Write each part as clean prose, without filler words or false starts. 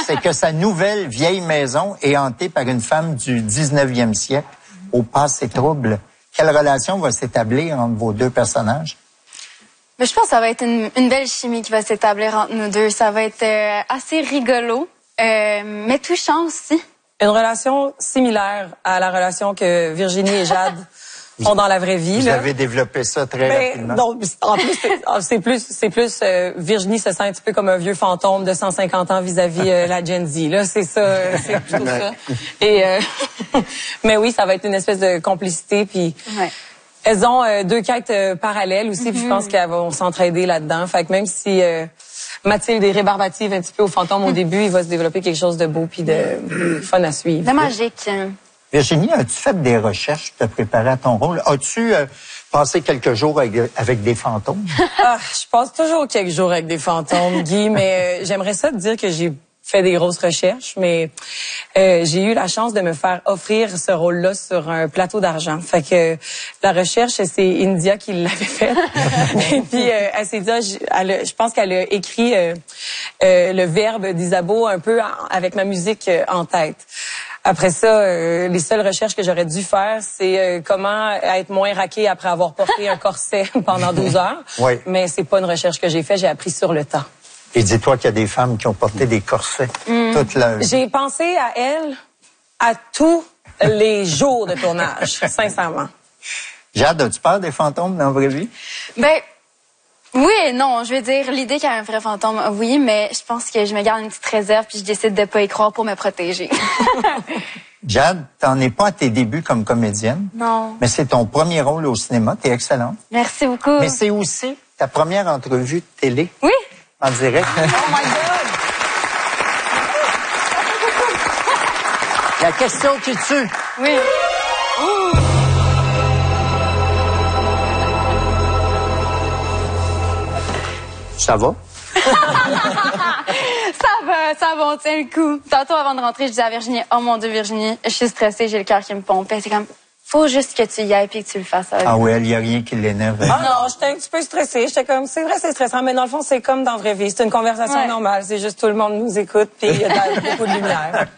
c'est que sa nouvelle vieille maison est hantée par une femme du 19e siècle au passé trouble. Quelle relation va s'établir entre vos deux personnages? Mais je pense que ça va être une belle chimie qui va s'établir entre nous deux. Ça va être assez rigolo, mais touchant aussi. Une relation similaire à la relation que Virginie et Jade ont dans la vraie vie. Vous avez développé ça très rapidement. Non, en plus, c'est plus Virginie se sent un petit peu comme un vieux fantôme de 150 ans vis-à-vis la Gen Z. Là, c'est ça, c'est plutôt ça. Et mais oui, ça va être une espèce de complicité. Puis elles ont deux quêtes parallèles aussi. Puis je pense qu'elles vont s'entraider là-dedans. Fait que même si Mathilde est rébarbative un petit peu au fantôme au début, il va se développer quelque chose de beau puis de fun à suivre. De magique. Virginie, as-tu fait des recherches pour te préparer à ton rôle? As-tu passé quelques jours avec des fantômes? Je passe toujours quelques jours avec des fantômes, Guy, mais j'aimerais ça te dire que j'ai fait des grosses recherches, mais j'ai eu la chance de me faire offrir ce rôle-là sur un plateau d'argent. Fait que la recherche, c'est India qui l'avait faite. Et puis elle s'est dit, je pense qu'elle a écrit le verbe d'Isabeau un peu avec ma musique en tête. Après ça, les seules recherches que j'aurais dû faire, c'est comment être moins raqué après avoir porté un corset pendant 12 heures. Oui. Mais c'est pas une recherche que j'ai faite, j'ai appris sur le temps. Et dis-toi qu'il y a des femmes qui ont porté des corsets toute leur vie. J'ai pensé à elle à tous les jours de tournage, sincèrement. Jade, as-tu peur des fantômes dans la vraie vie? Ben, oui et non. Je veux dire, l'idée qu'il y a un vrai fantôme, oui, mais je pense que je me garde une petite réserve puis je décide de pas y croire pour me protéger. Jade, t'en es pas à tes débuts comme comédienne. Non. Mais c'est ton premier rôle au cinéma. T'es excellente. Merci beaucoup. Mais c'est aussi ta première entrevue de télé. Oui. En direct. Oh my God! La question qui tue. Oui. Ça va? Ça va, on tient le coup. Tantôt, avant de rentrer, je disais à Virginie, oh mon Dieu, Virginie, je suis stressée, j'ai le cœur qui me pompe. C'est comme, faut juste que tu y ailles et que tu le fasses. Ah oui, il n'y a rien qui l'énerve. Ah non, j'étais un petit peu stressée. J'étais comme, c'est vrai, c'est stressant, mais dans le fond, c'est comme dans la vraie vie. C'est une conversation normale. C'est juste tout le monde nous écoute, puis il y a beaucoup de lumière.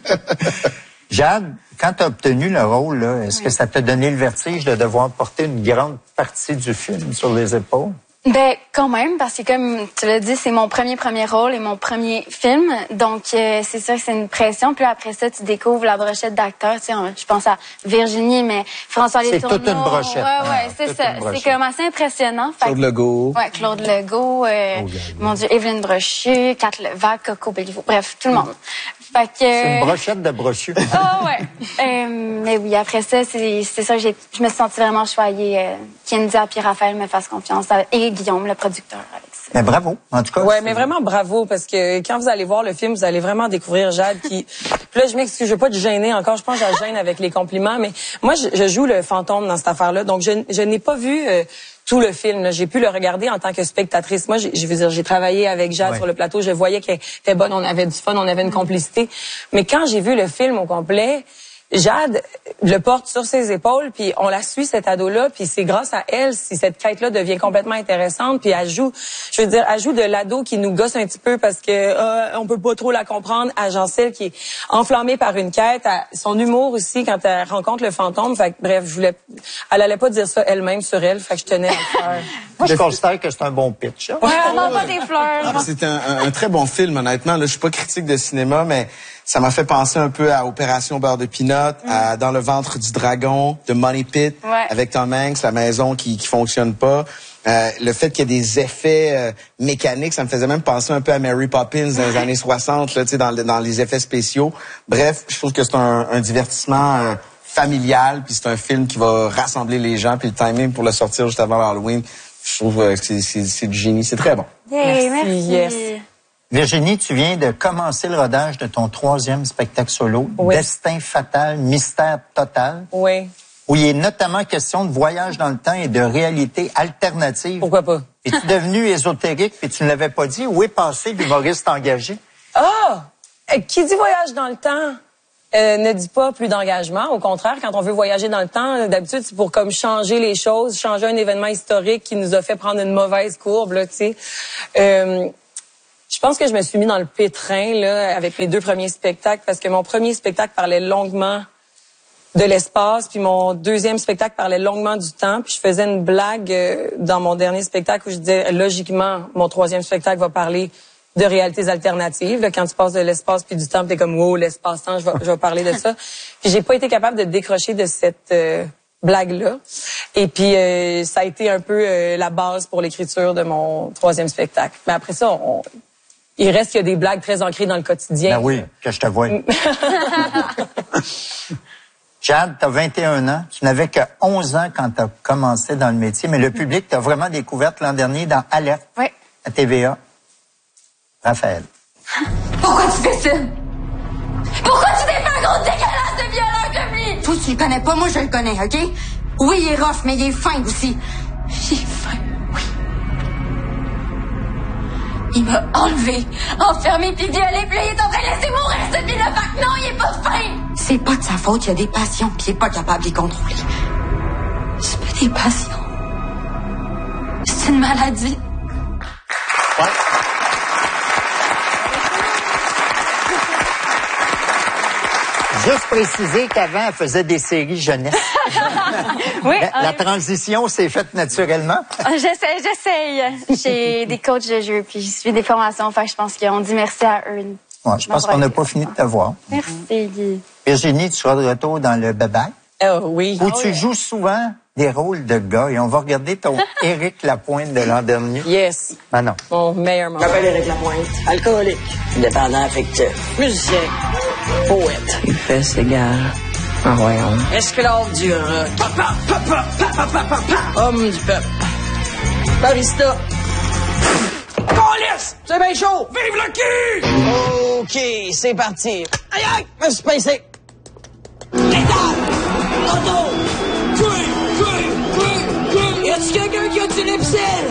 Jade, quand tu as obtenu le rôle, là, est-ce que ça t'a donné le vertige de devoir porter une grande partie du film sur les épaules? Ben, quand même, parce que comme tu l'as dit, c'est mon premier rôle et mon premier film. Donc, c'est sûr que c'est une pression. Puis après ça, tu découvres la brochette d'acteurs. Tu sais, je pense à Virginie, mais François Letourneau. C'est toute une brochette. Ouais, c'est ça. C'est comme assez impressionnant. Claude Legault. Ouais, Claude Legault. Mon Dieu, Evelyne Brochu, Kat Levac, Coco Béliveau. Bref, tout le monde. Fait que... C'est une brochette de brochus. Ah ouais. Mais oui, après ça, c'est ça, je me suis sentie vraiment choyée qu'India et Raphaël me fassent confiance et Guillaume, le producteur, avec ça. Mais bravo, en tout cas. Ouais, mais vraiment bravo, parce que quand vous allez voir le film, vous allez vraiment découvrir Jade qui... Puis là, je m'excuse, je veux pas te gêner encore, je pense que je la gêne avec les compliments, mais moi, je joue le fantôme dans cette affaire-là, donc je n'ai pas vu... tout le film, j'ai pu le regarder en tant que spectatrice. Moi, j'ai travaillé avec Jade sur le plateau, je voyais qu'elle était bonne, on avait du fun, on avait une complicité. Mais quand j'ai vu le film au complet, Jade le porte sur ses épaules, puis on la suit, cet ado-là, puis c'est grâce à elle si cette quête-là devient complètement intéressante, puis elle joue, je veux dire, elle joue de l'ado qui nous gosse un petit peu parce que on peut pas trop la comprendre, à Jean-Celle qui est enflammée par une quête, à son humour aussi quand elle rencontre le fantôme, fait que, bref, elle allait pas dire ça elle-même sur elle, fait que je tenais à le faire. Moi, je considère que c'est un bon pitch. Hein? Ouais, on n'a pas des fleurs. C'est un très bon film, honnêtement. Là, je suis pas critique de cinéma, mais ça m'a fait penser un peu à Opération Beurre de Pinot, à Dans le ventre du dragon, de Money Pit, avec Tom Hanks, la maison qui fonctionne pas. Le fait qu'il y ait des effets mécaniques, ça me faisait même penser un peu à Mary Poppins dans les années 60, là, tu sais, dans les effets spéciaux. Bref, je trouve que c'est un divertissement familial, puis c'est un film qui va rassembler les gens, puis le timing pour le sortir juste avant l'Halloween, je trouve que c'est du génie, c'est très bon. Hey, merci. Yes. Virginie, tu viens de commencer le rodage de ton 3e spectacle solo, Destin fatal, mystère total. Oui. Où il est notamment question de voyage dans le temps et de réalité alternative. Pourquoi pas? Es-tu devenu ésotérique puis tu ne l'avais pas dit? Où est passé l'humoriste engagé? Ah! Qui dit voyage dans le temps ne dit pas plus d'engagement. Au contraire, quand on veut voyager dans le temps, d'habitude, c'est pour comme changer les choses, changer un événement historique qui nous a fait prendre une mauvaise courbe, là, tu sais. Je pense que je me suis mis dans le pétrin là avec les 2 premiers spectacles parce que mon premier spectacle parlait longuement de l'espace, puis mon deuxième spectacle parlait longuement du temps, puis je faisais une blague dans mon dernier spectacle où je disais logiquement mon 3e spectacle va parler de réalités alternatives. Là, quand tu passes de l'espace puis du temps, t'es comme wow, l'espace-temps, je vais parler de ça. Puis j'ai pas été capable de décrocher de cette blague-là. Et puis ça a été un peu la base pour l'écriture de mon 3e spectacle. Mais après ça, il reste qu'il y a des blagues très ancrées dans le quotidien. Ben oui, que je te vois. Jade, tu as 21 ans. Tu n'avais que 11 ans quand tu as commencé dans le métier, mais le public t'a vraiment découverte l'an dernier dans Alerte à TVA. Raphaël. Pourquoi tu fais ça? Pourquoi tu t'es fait un gros dégueulasse de violeur comme lui? Toi, tu le connais pas, moi je le connais, OK? Oui, il est rough, mais il est fin aussi. Il est fin, oui. Il m'a enlevé, enfermé puis violé, puis là, il est en train de laisser mourir cette fille-là. Fait que non, il est pas fin! C'est pas de sa faute, il y a des passions, puis il est pas capable de les contrôler. C'est pas des passions. C'est une maladie. Ouais. Juste préciser qu'avant, elle faisait des séries jeunesse. Oui. La transition s'est faite naturellement. J'essaye. J'ai des coachs de jeu, puis je suis des formations. Fait que je pense qu'on dit merci à eux. Ouais, je pense qu'on n'a pas fini de te voir. Merci, Guy. Virginie, tu seras de retour dans le Bye-Bye. Oui. Où tu joues souvent des rôles de gars. Et on va regarder ton Éric Lapointe de l'an dernier. Yes. Ah non. Mon meilleur moment. Je m'appelle Éric Lapointe, alcoolique, dépendant affectif, musicien, poète. Les fesses égales. Ah ouais, Esclave du rock. Papa, papa, papa, papa, papa. Homme du peuple. Barista. Police! C'est bien chaud! Vive le cul! OK, c'est parti. Aïe, aïe! Me suis pincé. Étape! Auto! Tuer! Y a-tu quelqu'un qui a du Lipsil?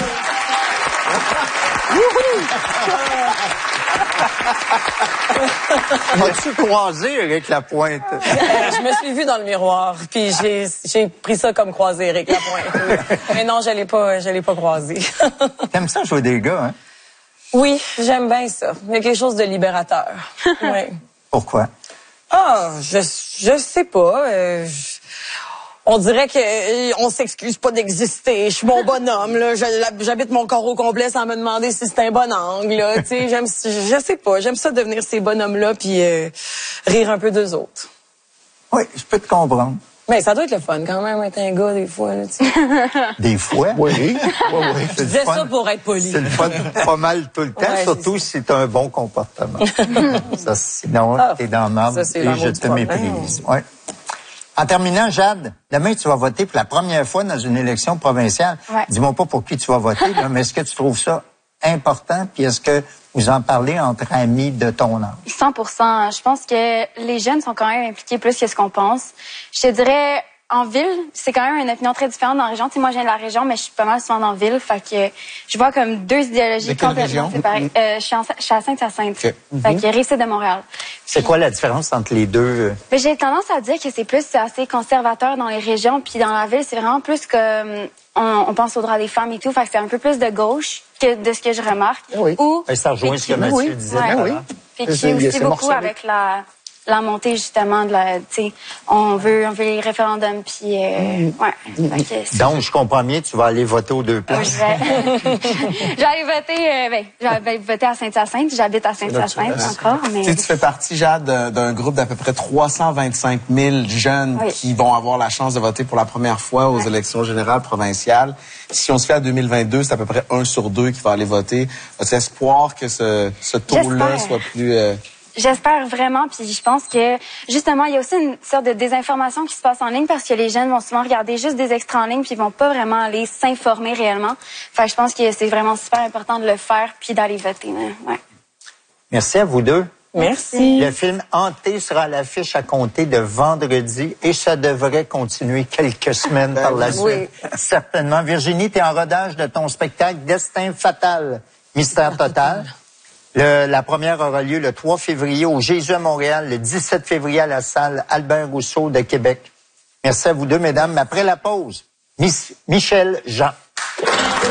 As-tu croisé Éric Lapointe? Je me suis vue dans le miroir, puis j'ai pris ça comme croisé Éric Lapointe. Mais non, je l'ai pas croisé. T'aimes ça jouer des gars, hein? Oui, j'aime bien ça. Il y a quelque chose de libérateur. Ouais. Pourquoi? Ah, je sais pas. On dirait que on s'excuse pas d'exister. Je suis mon bonhomme là, j'habite mon corps au complet sans me demander si c'est un bon angle là, tu sais, je sais pas, j'aime ça devenir ces bonhommes là puis rire un peu d'eux autres. Oui, je peux te comprendre. Mais ça doit être le fun quand même être un gars des fois là, tu sais. Des fois? Oui. Je disais ça pour être poli. C'est le fun pas mal tout le temps, Ouais, surtout si t'as un bon comportement. Ça, sinon, t'es dans le marbre ça, c'est et l'amour je du te fun. méprise. Ouais. En terminant, Jade, demain, tu vas voter pour la première fois dans une élection provinciale. Ouais. Dis-moi pas pour qui tu vas voter, là, mais est-ce que tu trouves ça important? Puis est-ce que vous en parlez entre amis de ton âge? 100%. Je pense que les jeunes sont quand même impliqués plus que ce qu'on pense. Je te dirais, en ville, c'est quand même une opinion très différente dans la région. Tu sais, moi, je viens de la région, mais je suis pas mal souvent dans la ville. Fait que je vois comme 2 idéologies complètement séparées. Je suis à Sainte-Hyacinthe. Okay. Fait que Rive-Sud de Montréal. C'est quoi la différence entre les deux? Mais j'ai tendance à dire que c'est plus assez conservateur dans les régions, puis dans la ville, c'est vraiment plus que on pense aux droits des femmes et tout. Fait que c'est un peu plus de gauche que de ce que je remarque. Oui. Ou, Ça rejoint ce que Mathieu disait. Ouais. Oui. Puis qui aussi beaucoup avec la montée justement de la, tu sais, on veut les référendums puis ouais. Donc je comprends bien, tu vas aller voter aux 2 places. J'allais voter à Sainte-Hyacinthe, j'habite à Sainte-Hyacinthe encore, mais Tu fais partie, Jade, d'un groupe d'à peu près 325 000 jeunes qui vont avoir la chance de voter pour la première fois aux élections générales provinciales. Si on se fait à 2022, c'est à peu près 1 sur 2 qui va aller voter. As-tu espoir que ce taux-là soit plus... J'espère vraiment, puis je pense que justement, il y a aussi une sorte de désinformation qui se passe en ligne parce que les jeunes vont souvent regarder juste des extraits en ligne puis ils vont pas vraiment aller s'informer réellement. Fait que je pense que c'est vraiment super important de le faire puis d'aller voter. Ouais. Merci à vous deux. Merci. Le film Hanté sera à l'affiche à compter de vendredi et ça devrait continuer quelques semaines par la suite. Oui. Certainement. Virginie, tu es en rodage de ton spectacle Destin fatal, mystère total. La première aura lieu le 3 février au Jésus à Montréal, le 17 février à la salle Albert Rousseau de Québec. Merci à vous deux, mesdames. Après la pause, Michel Jean.